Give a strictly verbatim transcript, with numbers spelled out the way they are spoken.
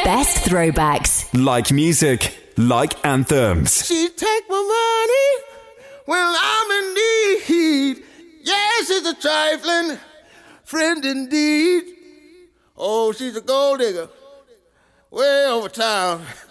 best throwbacks. Like music, like anthems. She take my money when I'm in need. Yes, she's a trifling friend indeed. Oh, she's a gold digger way over town.